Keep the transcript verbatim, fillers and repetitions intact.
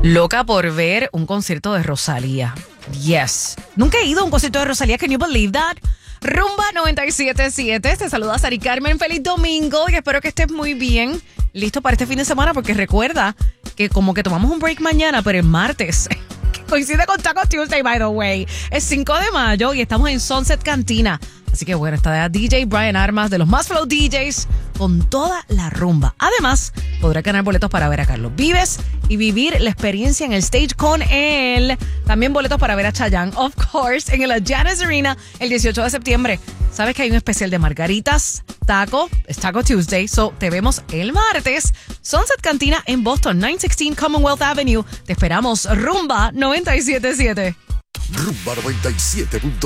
Loca por ver un concierto de Rosalía. Yes. Nunca he ido a un concierto de Rosalía. Can you believe that? Rumba noventa y siete punto siete. Te saluda Sari Carmen. Feliz domingo y espero que estés muy bien. Listo para este fin de semana porque recuerda que como que tomamos un break mañana, pero el martes, que coincide con Taco Tuesday, by the way, es cinco de mayo y estamos en Sunset Cantina. Así que bueno, está D J Brian Armas de los Más Flow D Js con toda la rumba. Además, podrá ganar boletos para ver a Carlos Vives y vivir la experiencia en el stage con él. También boletos para ver a Chayanne, of course, en el Janice Arena el dieciocho de septiembre. Sabes que hay un especial de margaritas, taco, es Taco Tuesday, so te vemos el martes. Sunset Cantina en Boston, novecientos dieciséis Commonwealth Avenue. Te esperamos, Rumba noventa y siete punto siete. Rumba noventa y siete punto siete.